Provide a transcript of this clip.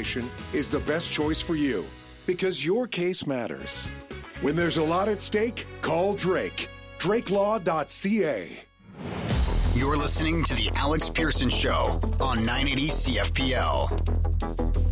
mediation is the best choice for you because your case matters. When there's a lot at stake, call Drake. DrakeLaw.ca. You're listening to The Alex Pearson Show on 980 CFPL.